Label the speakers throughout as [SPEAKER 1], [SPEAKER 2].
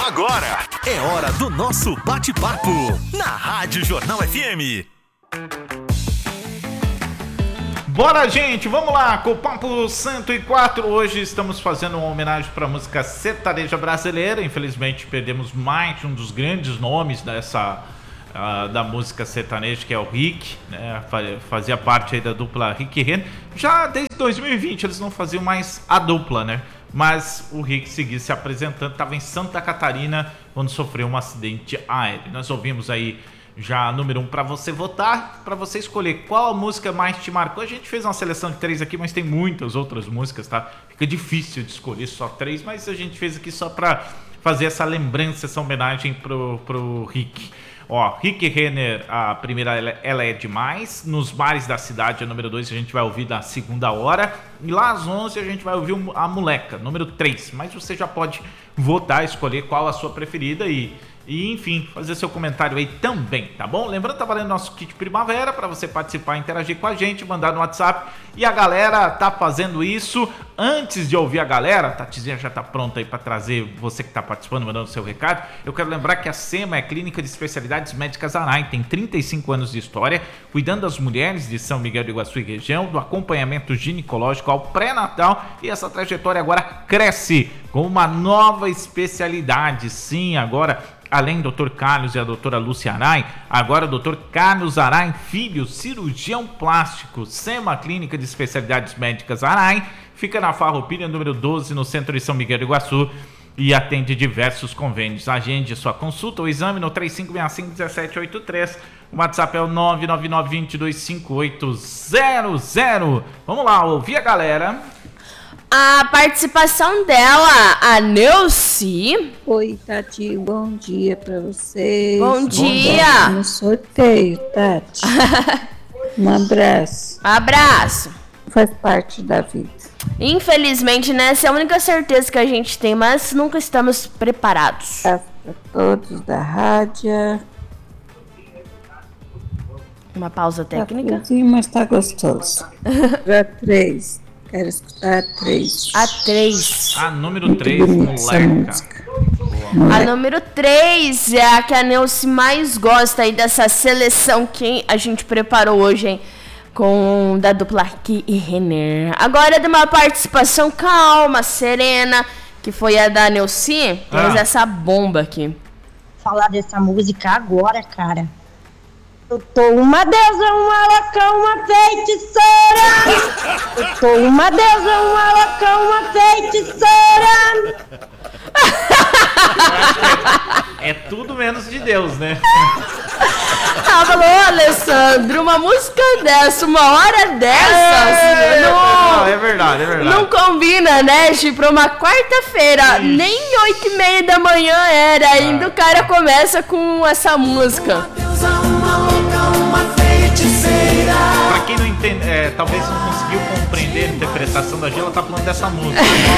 [SPEAKER 1] Agora é hora do nosso bate-papo na Rádio Jornal FM.
[SPEAKER 2] Bora, gente, vamos lá com o Papo 104. Hoje estamos fazendo uma homenagem para a música sertaneja brasileira. Infelizmente perdemos mais de um dos grandes nomes da música sertaneja, que é o Rick, né? Fazia parte aí da dupla Rick e Renner. Já desde 2020 eles não faziam mais a dupla, né? Mas o Rick seguia se apresentando, estava em Santa Catarina quando sofreu um acidente aéreo. Nós ouvimos aí já número 1 para você votar, para você escolher qual a música mais te marcou. A gente fez uma seleção de 3 aqui, mas tem muitas outras músicas, tá? Fica difícil de escolher só 3, mas a gente fez aqui só para fazer essa lembrança, essa homenagem pro Rick. Ó, Rick Renner, a primeira, ela é demais. Nos bares da cidade, a número 2, a gente vai ouvir na segunda hora. E lá às 11 a gente vai ouvir a Moleca, número 3. Mas você já pode votar, escolher qual a sua preferida e enfim, fazer seu comentário aí também, tá bom? Lembrando, tá valendo nosso kit primavera para você participar, interagir com a gente, mandar no WhatsApp. E a galera tá fazendo isso. Antes de ouvir a galera, a Tatizinha já tá pronta aí para trazer você que tá participando, mandando seu recado. Eu quero lembrar que a SEMA é a Clínica de Especialidades Médicas Arai, tem 35 anos de história, cuidando das mulheres de São Miguel do Iguaçu e região, do acompanhamento ginecológico ao pré-natal, e essa trajetória agora cresce com uma nova especialidade. Sim, agora, além do Dr. Carlos e a doutora Lúcia Arai, agora o Dr. Carlos Arai Filho, cirurgião plástico. SEMA, Clínica de Especialidades Médicas Arai, fica na Farroupilha, número 12, no centro de São Miguel do Iguaçu, e atende diversos convênios. Agende sua consulta ou exame no 3565-1783. O WhatsApp é o 999-225800. Vamos lá, ouvir a galera.
[SPEAKER 3] A participação dela, a Neuci.
[SPEAKER 4] Oi, Tati, bom dia pra vocês.
[SPEAKER 3] Bom dia.
[SPEAKER 4] No sorteio, Tati. Um abraço.
[SPEAKER 3] Abraço.
[SPEAKER 4] Faz parte da vida.
[SPEAKER 3] Infelizmente, né? Essa é a única certeza que a gente tem, mas nunca estamos preparados.
[SPEAKER 4] Para todos da rádio.
[SPEAKER 3] Uma pausa técnica.
[SPEAKER 4] Tá friozinho, mas tá gostoso. Pra 3. Quero escutar a 3.
[SPEAKER 3] A 3.
[SPEAKER 2] A número 3, Moleca.
[SPEAKER 3] A número 3 é a que a Neuci mais gosta aí dessa seleção que a gente preparou hoje, hein? Com da dupla Rick e Renner. Agora de uma participação calma, serena, que foi a da Neuci. Temos essa bomba aqui.
[SPEAKER 5] Falar dessa música agora, cara. Eu tô uma deusa, uma louca, uma feiticeira. Eu tô uma deusa, uma louca, uma feiticeira.
[SPEAKER 2] É tudo menos de Deus, né?
[SPEAKER 3] Falou, Alessandro, uma música dessa, uma hora dessas.
[SPEAKER 2] Não, é verdade, é verdade.
[SPEAKER 3] Não combina, né, Gi, pra uma quarta-feira. Nem 8h30 da manhã era, ainda o cara começa com essa música.
[SPEAKER 2] Pra quem não entende, talvez não conseguiu compreender a interpretação da Gi, ela tá falando dessa música.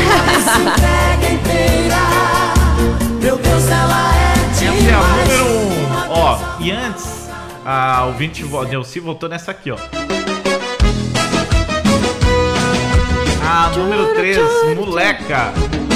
[SPEAKER 2] Essa é a número 1. Ó, e antes, a ouvinte Neuci voltou nessa aqui, ó. A número 3, Moleca.